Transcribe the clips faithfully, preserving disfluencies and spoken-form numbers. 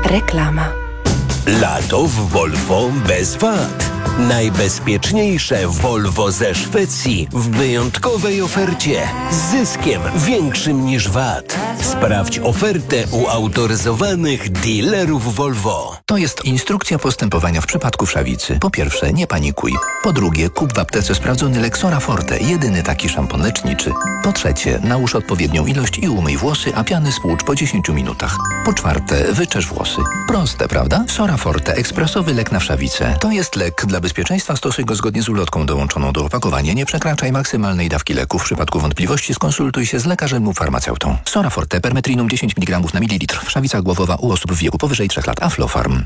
Reklama. Lato w Volvo bez wad. Najbezpieczniejsze Volvo ze Szwecji w wyjątkowej ofercie z zyskiem większym niż V A T. Sprawdź ofertę u autoryzowanych dealerów Volvo. To jest instrukcja postępowania w przypadku wszawicy. Po pierwsze, nie panikuj. Po drugie, kup w aptece sprawdzony Lexora Forte, jedyny taki szampon leczniczy. Po trzecie, nałóż odpowiednią ilość i umyj włosy, a piany spłucz po dziesięciu minutach. Po czwarte, wyczesz włosy. Proste, prawda? Sora Forte, ekspresowy lek na wszawicę. To jest lek dla bezpieczeństwa, stosuj go zgodnie z ulotką dołączoną do opakowania. Nie przekraczaj maksymalnej dawki leku. W przypadku wątpliwości skonsultuj się z lekarzem lub farmaceutą. Sora Forte, permetrinum dziesięć miligramów na mililitr. Wszawica głowowa u osób w wieku powyżej trzech lat. Aflofarm.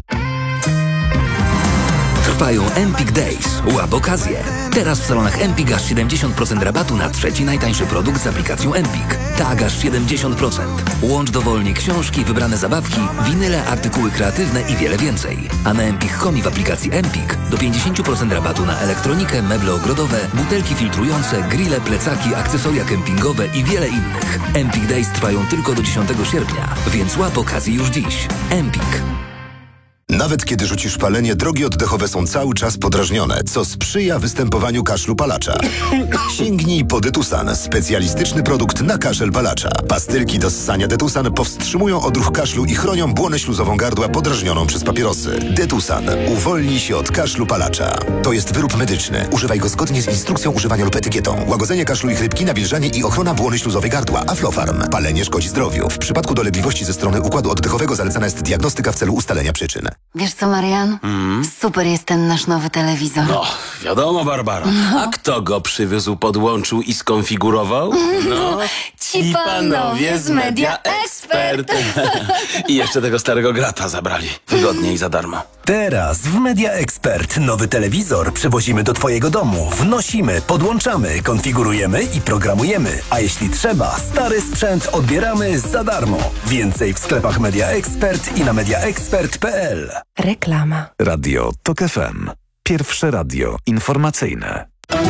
Trwają Empik Days. Łap okazję. Teraz w salonach Empik aż siedemdziesiąt procent rabatu na trzeci najtańszy produkt z aplikacją Empik. Tak, aż siedemdziesiąt procent. Łącz dowolnie książki, wybrane zabawki, winyle, artykuły kreatywne i wiele więcej. A na empik kropka com i w aplikacji Empik do pięćdziesiąt procent rabatu na elektronikę, meble ogrodowe, butelki filtrujące, grille, plecaki, akcesoria kempingowe i wiele innych. Empik Days trwają tylko do dziesiątego sierpnia, więc łap okazję już dziś. Empik. Nawet kiedy rzucisz palenie, drogi oddechowe są cały czas podrażnione, co sprzyja występowaniu kaszlu palacza. Sięgnij po Detusan, specjalistyczny produkt na kaszel palacza. Pastylki do ssania Detusan powstrzymują odruch kaszlu i chronią błonę śluzową gardła podrażnioną przez papierosy. Detusan. Uwolnij się od kaszlu palacza. To jest wyrób medyczny. Używaj go zgodnie z instrukcją używania lub etykietą. Łagodzenie kaszlu i chrypki, nawilżanie i ochrona błony śluzowej gardła. Aflofarm. Palenie szkodzi zdrowiu. W przypadku dolegliwości ze strony układu oddechowego zalecana jest diagnostyka w celu ustalenia przyczyn. Wiesz co, Marian? Mm. Super jest ten nasz nowy telewizor. No, wiadomo, Barbara. No. A kto go przywiózł, podłączył i skonfigurował? No, ci panowie z Media Expert. I jeszcze tego starego grata zabrali. Wygodnie i za darmo. Teraz w Media Expert nowy telewizor przywozimy do Twojego domu. Wnosimy, podłączamy, konfigurujemy i programujemy. A jeśli trzeba, stary sprzęt odbieramy za darmo. Więcej w sklepach Media Expert i na mediaexpert kropka p l. Reklama. Radio Tok F M. Pierwsze radio informacyjne.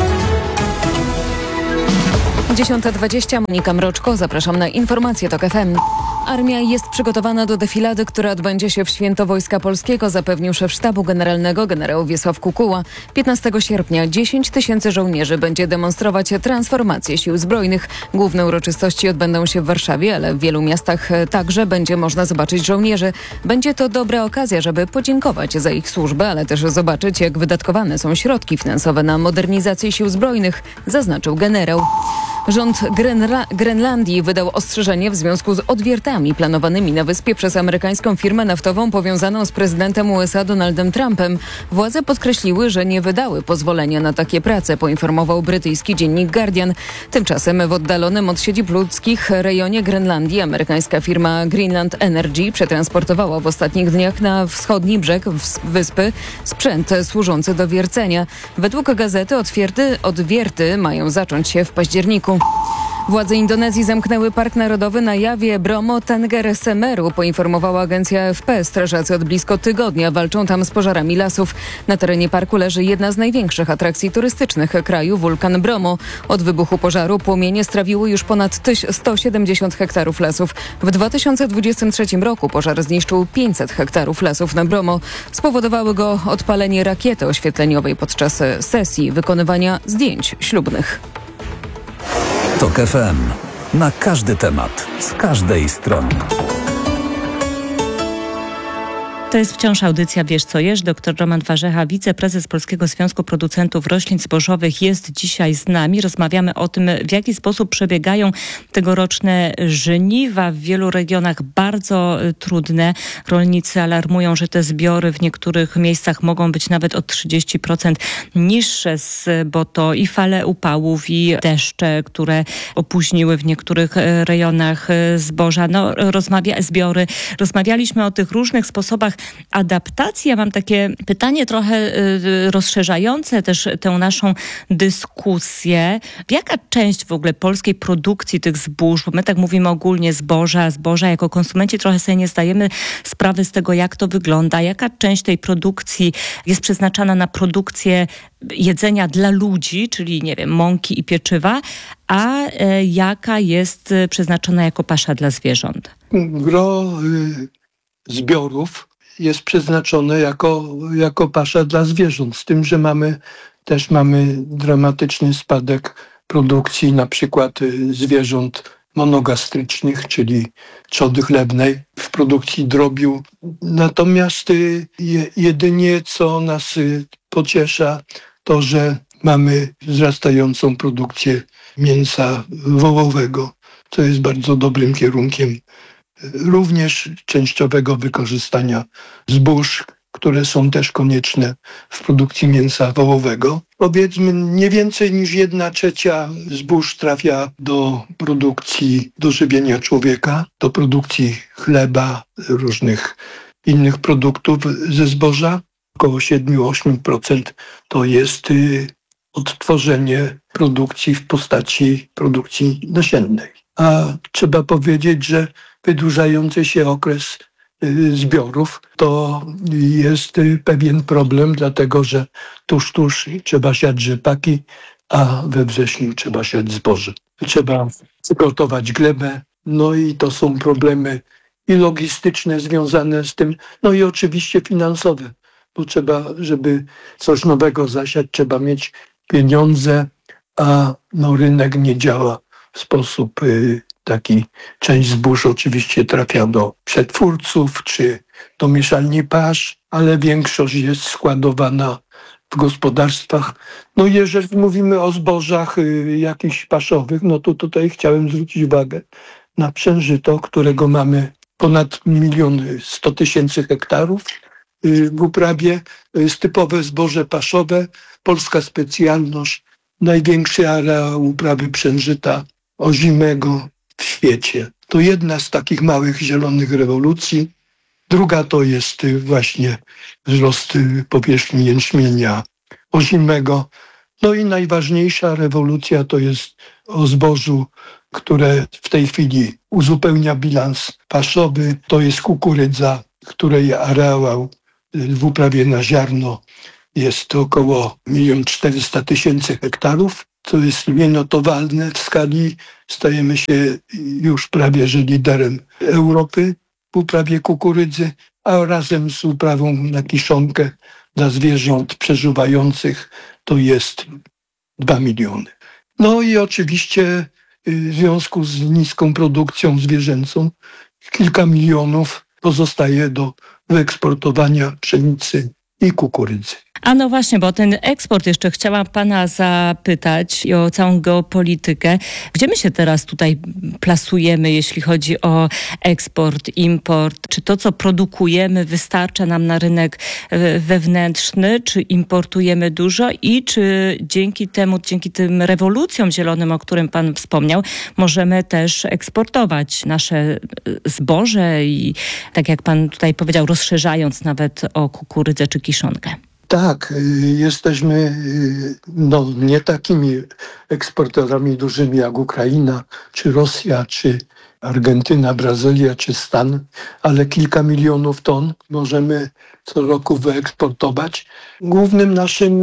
dziesiąta dwadzieścia, Monika Mroczko, zapraszam na informacje Tok F M. Armia jest przygotowana do defilady, która odbędzie się w Święto Wojska Polskiego, zapewnił szef Sztabu Generalnego generał Wiesław Kukuła. piętnastego sierpnia dziesięć tysięcy żołnierzy będzie demonstrować transformację sił zbrojnych. Główne uroczystości odbędą się w Warszawie, ale w wielu miastach także będzie można zobaczyć żołnierzy. Będzie to dobra okazja, żeby podziękować za ich służbę, ale też zobaczyć, jak wydatkowane są środki finansowe na modernizację sił zbrojnych, zaznaczył generał. Rząd Grenla- Grenlandii wydał ostrzeżenie w związku z odwiertami planowanymi na wyspie przez amerykańską firmę naftową powiązaną z prezydentem U S A Donaldem Trumpem. Władze podkreśliły, że nie wydały pozwolenia na takie prace, poinformował brytyjski dziennik Guardian. Tymczasem w oddalonym od siedzib ludzkich rejonie Grenlandii amerykańska firma Greenland Energy przetransportowała w ostatnich dniach na wschodni brzeg wyspy sprzęt służący do wiercenia. Według gazety odwierty, odwierty mają zacząć się w październiku. Władze Indonezji zamknęły Park Narodowy na Jawie Bromo Tengger Semeru, poinformowała agencja A F P. Strażacy od blisko tygodnia walczą tam z pożarami lasów. Na terenie parku leży jedna z największych atrakcji turystycznych kraju, wulkan Bromo. Od wybuchu pożaru płomienie strawiły już ponad sto siedemdziesiąt hektarów lasów. W dwa tysiące dwudziestym trzecim roku pożar zniszczył pięćset hektarów lasów na Bromo. Spowodowały go odpalenie rakiety oświetleniowej podczas sesji wykonywania zdjęć ślubnych. Tok F M. Na każdy temat, z każdej strony. To jest wciąż audycja Wiesz co jesz. Doktor Roman Warzecha, wiceprezes Polskiego Związku Producentów Roślin Zbożowych jest dzisiaj z nami. Rozmawiamy o tym, w jaki sposób przebiegają tegoroczne żniwa. W wielu regionach bardzo trudne. Rolnicy alarmują, że te zbiory w niektórych miejscach mogą być nawet o trzydzieści procent niższe, bo to i fale upałów, i deszcze, które opóźniły w niektórych rejonach zboża, no, rozmawia, zbiory. Rozmawialiśmy o tych różnych sposobach adaptacji. Ja mam takie pytanie trochę y, rozszerzające też tę naszą dyskusję. Jaka część w ogóle polskiej produkcji tych zbóż, bo my tak mówimy ogólnie zboża, zboża, jako konsumenci trochę sobie nie zdajemy sprawy z tego, jak to wygląda, jaka część tej produkcji jest przeznaczana na produkcję jedzenia dla ludzi, czyli nie wiem, mąki i pieczywa, a e, jaka jest przeznaczona jako pasza dla zwierząt? Gro zbiorów jest przeznaczone jako, jako pasza dla zwierząt. Z tym, że mamy też mamy dramatyczny spadek produkcji na przykład zwierząt monogastrycznych, czyli trzody chlebnej w produkcji drobiu. Natomiast jedynie co nas pociesza, to że mamy wzrastającą produkcję mięsa wołowego, co jest bardzo dobrym kierunkiem również częściowego wykorzystania zbóż, które są też konieczne w produkcji mięsa wołowego. Powiedzmy, nie więcej niż jedna trzecia zbóż trafia do produkcji, do żywienia człowieka, do produkcji chleba, różnych innych produktów ze zboża. Około siedem do ośmiu procent to jest odtworzenie produkcji w postaci produkcji nasiennej. A trzeba powiedzieć, że wydłużający się okres zbiorów to jest pewien problem, dlatego że tuż, tuż trzeba siać rzepaki, a we wrześniu trzeba siać zboże. Trzeba przygotować glebę, no i to są problemy i logistyczne związane z tym, no i oczywiście finansowe, bo trzeba, żeby coś nowego zasiać, trzeba mieć pieniądze, a no, rynek nie działa w sposób y, taki. Część zbóż oczywiście trafia do przetwórców czy do mieszalni pasz, ale większość jest składowana w gospodarstwach. No jeżeli mówimy o zbożach y, jakichś paszowych, no to tutaj chciałem zwrócić uwagę na pszeniżyto, którego mamy ponad milion sto tysięcy hektarów y, w uprawie. To jest typowe zboże paszowe, polska specjalność, największy areał uprawy pszeniżyta ozimego w świecie. To jedna z takich małych zielonych rewolucji. Druga to jest właśnie wzrost powierzchni jęczmienia ozimego. No i najważniejsza rewolucja to jest o zbożu, które w tej chwili uzupełnia bilans paszowy. To jest kukurydza, której areał w uprawie na ziarno jest około milion czterysta tysięcy hektarów. To jest nienotowalne w skali. Stajemy się już prawie że liderem Europy w uprawie kukurydzy, a razem z uprawą na kiszonkę dla zwierząt przeżuwających to jest dwa miliony. No i oczywiście w związku z niską produkcją zwierzęcą kilka milionów pozostaje do wyeksportowania pszenicy i kukurydzy. A no właśnie, bo ten eksport jeszcze chciałam pana zapytać i o całą geopolitykę. Gdzie my się teraz tutaj plasujemy, jeśli chodzi o eksport, import? Czy to, co produkujemy, wystarcza nam na rynek wewnętrzny, czy importujemy dużo i czy dzięki temu, dzięki tym rewolucjom zielonym, o którym pan wspomniał, możemy też eksportować nasze zboże i tak jak pan tutaj powiedział, rozszerzając nawet o kukurydzę czy kiszonkę? Tak, jesteśmy no, nie takimi eksporterami dużymi jak Ukraina, czy Rosja, czy Argentyna, Brazylia, czy Stan, ale kilka milionów ton możemy co roku wyeksportować. Głównym naszym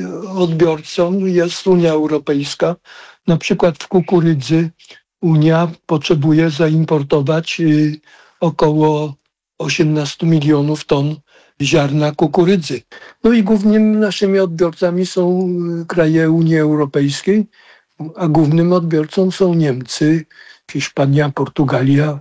odbiorcą jest Unia Europejska. Na przykład w kukurydzy Unia potrzebuje zaimportować około osiemnaście milionów ton ziarna kukurydzy. No i głównymi naszymi odbiorcami są kraje Unii Europejskiej, a głównym odbiorcą są Niemcy, Hiszpania, Portugalia,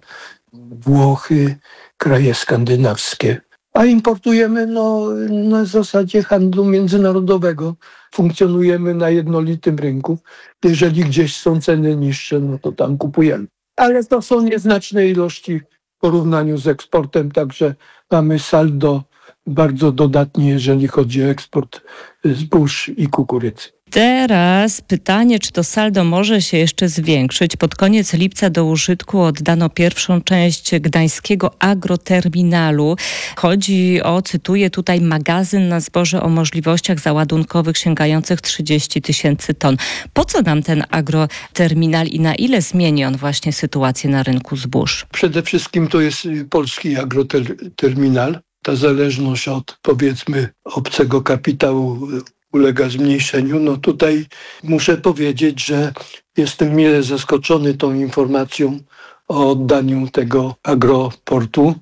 Włochy, kraje skandynawskie. A importujemy no, na zasadzie handlu międzynarodowego. Funkcjonujemy na jednolitym rynku. Jeżeli gdzieś są ceny niższe, no to tam kupujemy. Ale to są nieznaczne ilości w porównaniu z eksportem, także mamy saldo bardzo dodatnie, jeżeli chodzi o eksport zbóż i kukurydzy. Teraz pytanie, czy to saldo może się jeszcze zwiększyć. Pod koniec lipca do użytku oddano pierwszą część gdańskiego agroterminalu. Chodzi o, cytuję tutaj, magazyn na zboże o możliwościach załadunkowych sięgających trzydzieści tysięcy ton. Po co nam ten agroterminal i na ile zmieni on właśnie sytuację na rynku zbóż? Przede wszystkim to jest polski agroterminal. Ta zależność od, powiedzmy, obcego kapitału ulega zmniejszeniu. No tutaj muszę powiedzieć, że jestem mile zaskoczony tą informacją o oddaniu tego agroportu.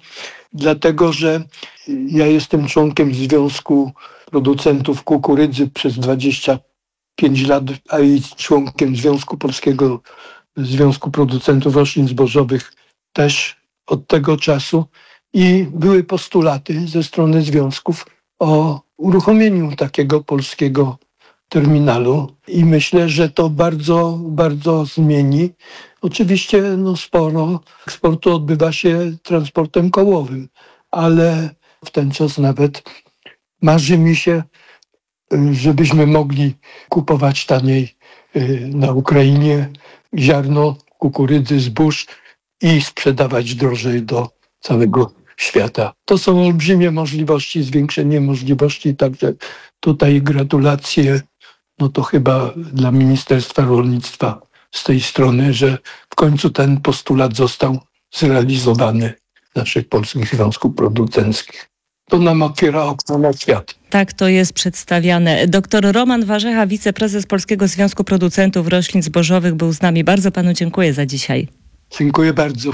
dlatego że ja jestem członkiem Związku Producentów Kukurydzy przez dwadzieścia pięć lat, a i członkiem Związku Polskiego Związku Producentów Roślin Zbożowych też od tego czasu i były postulaty ze strony związków o uruchomieniu takiego polskiego terminalu i myślę, że to bardzo, bardzo zmieni. Oczywiście no, sporo eksportu odbywa się transportem kołowym, ale w ten czas nawet marzy mi się, żebyśmy mogli kupować taniej na Ukrainie ziarno, kukurydzy, zbóż i sprzedawać drożej do całego świata. To są olbrzymie możliwości, zwiększenie możliwości, także tutaj gratulacje, no to chyba dla Ministerstwa Rolnictwa z tej strony, że w końcu ten postulat został zrealizowany naszych polskich związków producenckich. To nam otwiera okno na świat. Tak to jest przedstawiane. Doktor Roman Warzecha, wiceprezes Polskiego Związku Producentów Roślin Zbożowych był z nami. Bardzo panu dziękuję za dzisiaj. Dziękuję bardzo.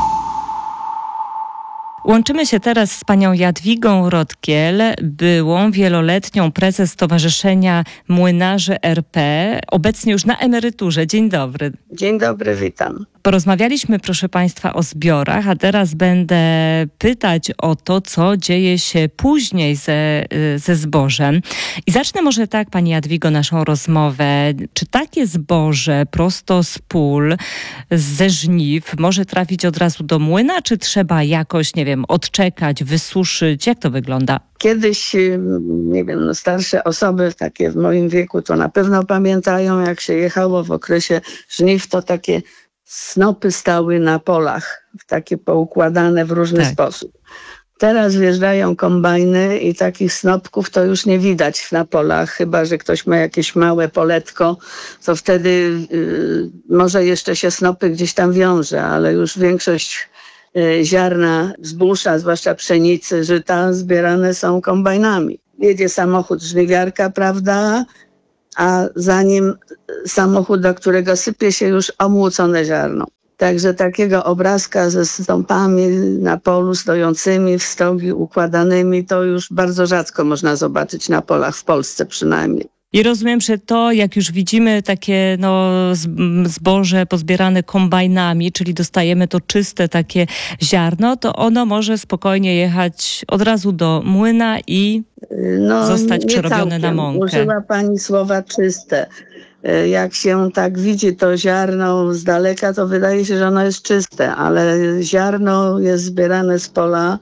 Łączymy się teraz z panią Jadwigą Rodkiel, byłą wieloletnią prezes Stowarzyszenia Młynarzy R P, obecnie już na emeryturze. Dzień dobry. Dzień dobry, witam. Porozmawialiśmy, proszę państwa, o zbiorach, a teraz będę pytać o to, co dzieje się później ze, ze zbożem. I zacznę może tak, pani Jadwigo, naszą rozmowę. Czy takie zboże prosto z pól, ze żniw może trafić od razu do młyna, czy trzeba jakoś, nie wiem, odczekać, wysuszyć? Jak to wygląda? Kiedyś, nie wiem, no starsze osoby, takie w moim wieku, to na pewno pamiętają, jak się jechało w okresie żniw, to takie snopy stały na polach, takie poukładane w różny tak. sposób. Teraz wjeżdżają kombajny i takich snopków to już nie widać na polach, chyba że ktoś ma jakieś małe poletko, to wtedy yy, może jeszcze się snopy gdzieś tam wiąże, ale już większość yy, ziarna, zbóża, zwłaszcza pszenicy, żyta, zbierane są kombajnami. Jedzie samochód żniwiarka, prawda? A za nim samochód, do którego sypie się już omłócone ziarno. Także takiego obrazka ze stąpami na polu stojącymi, w stogi układanymi, to już bardzo rzadko można zobaczyć na polach, w Polsce przynajmniej. I rozumiem, że to, jak już widzimy takie no, zboże pozbierane kombajnami, czyli dostajemy to czyste takie ziarno, to ono może spokojnie jechać od razu do młyna i no, zostać przerobione całkiem. Na mąkę. Użyła pani słowa czyste. Jak się tak widzi to ziarno z daleka, to wydaje się, że ono jest czyste, ale ziarno jest zbierane z pola,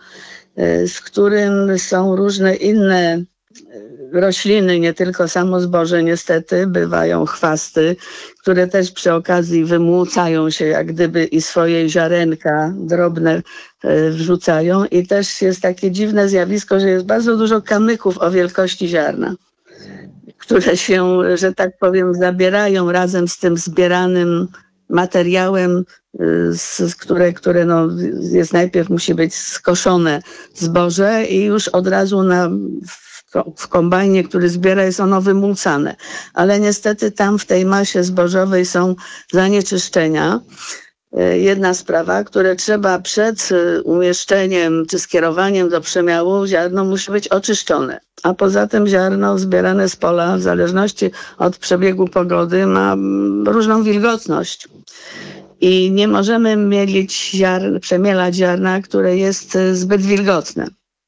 z którym są różne inne rośliny, nie tylko samo zboże niestety, bywają chwasty, które też przy okazji wymłócają się jak gdyby i swoje ziarenka drobne wrzucają i też jest takie dziwne zjawisko, że jest bardzo dużo kamyków o wielkości ziarna, które się, że tak powiem, zabierają razem z tym zbieranym materiałem, z, które, które no, jest najpierw musi być skoszone zboże i już od razu na w kombajnie, który zbiera, jest ono wymłócane. Ale niestety tam w tej masie zbożowej są zanieczyszczenia. Jedna sprawa, które trzeba przed umieszczeniem czy skierowaniem do przemiału, ziarno musi być oczyszczone. A poza tym ziarno zbierane z pola, w zależności od przebiegu pogody, ma różną wilgotność. I nie możemy mielić ziarn, przemielać ziarna, które jest zbyt wilgotne.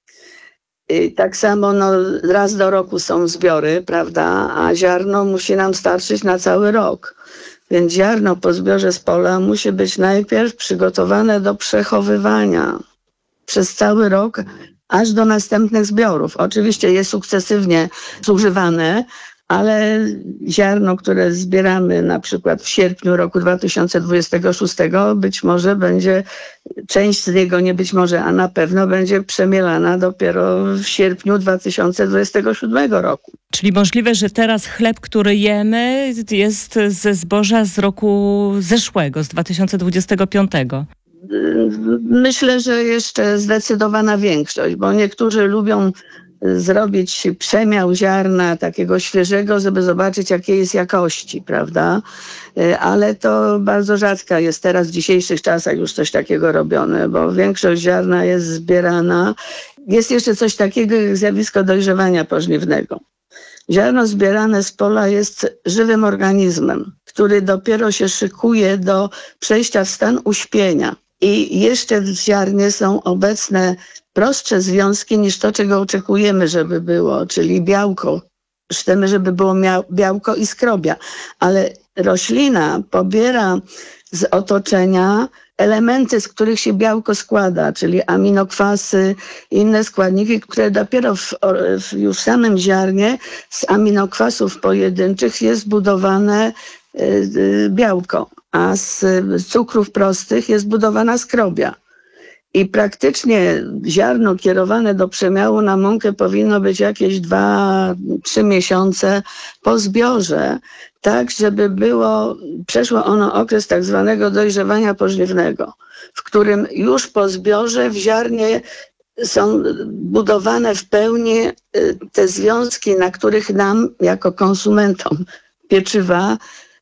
I tak samo no, raz do roku są zbiory, prawda, a ziarno musi nam starczyć na cały rok. Więc ziarno po zbiorze z pola musi być najpierw przygotowane do przechowywania przez cały rok, aż do następnych zbiorów. Oczywiście jest sukcesywnie zużywane, ale ziarno, które zbieramy na przykład w sierpniu roku dwa tysiące dwudziestego szóstego, być może będzie, część z niego nie być może, a na pewno będzie przemielana dopiero w sierpniu dwa tysiące dwudziestego siódmego roku. Czyli możliwe, że teraz chleb, który jemy, jest ze zboża z roku zeszłego, z dwa tysiące dwudziestego piątego. Myślę, że jeszcze zdecydowana większość, bo niektórzy lubią zrobić przemiał ziarna takiego świeżego, żeby zobaczyć, jakiej jest jakości, prawda? Ale to bardzo rzadka jest teraz w dzisiejszych czasach już coś takiego robione, bo większość ziarna jest zbierana. Jest jeszcze coś takiego jak zjawisko dojrzewania pożniwnego. Ziarno zbierane z pola jest żywym organizmem, który dopiero się szykuje do przejścia w stan uśpienia. I jeszcze w ziarnie są obecne prostsze związki niż to, czego oczekujemy, żeby było, czyli białko. Chcemy, żeby było białko i skrobia. Ale roślina pobiera z otoczenia elementy, z których się białko składa, czyli aminokwasy, inne składniki, które dopiero w, w, już w samym ziarnie z aminokwasów pojedynczych jest budowane y, y, białko, a z cukrów prostych jest budowana skrobia. I praktycznie ziarno kierowane do przemiału na mąkę powinno być jakieś dwa, trzy miesiące po zbiorze, tak żeby było, przeszło ono okres tak zwanego dojrzewania pożniwnego, w którym już po zbiorze w ziarnie są budowane w pełni te związki, na których nam jako konsumentom pieczywa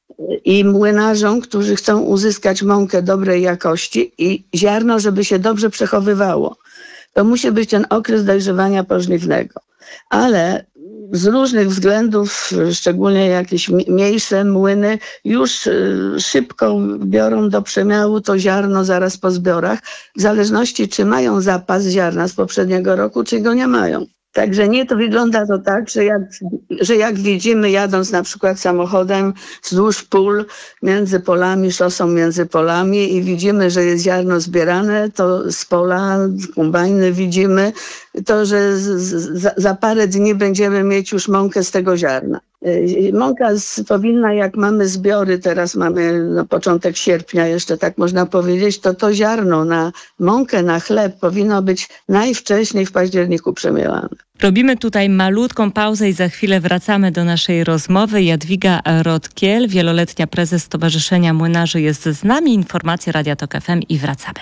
i młynarzom, którzy chcą uzyskać mąkę dobrej jakości i ziarno, żeby się dobrze przechowywało. To musi być ten okres dojrzewania pożniwnego. Ale z różnych względów, szczególnie jakieś mniejsze młyny, już szybko biorą do przemiału to ziarno zaraz po zbiorach, w zależności czy mają zapas ziarna z poprzedniego roku, czy go nie mają. Także nie, to wygląda to tak, że jak, że jak widzimy jadąc na przykład samochodem wzdłuż pól, między polami, szosą między polami i widzimy, że jest ziarno zbierane, to z pola, kombajny widzimy, to że z, z, za parę dni będziemy mieć już mąkę z tego ziarna. Mąka z, powinna, jak mamy zbiory, teraz mamy no, początek sierpnia jeszcze, tak można powiedzieć, to to ziarno na mąkę, na chleb powinno być najwcześniej w październiku przemielane. Robimy tutaj malutką pauzę i za chwilę wracamy do naszej rozmowy. Jadwiga Rotkiel, wieloletnia prezes Stowarzyszenia Młynarzy jest z nami. Informacje Radia Tok F M i wracamy.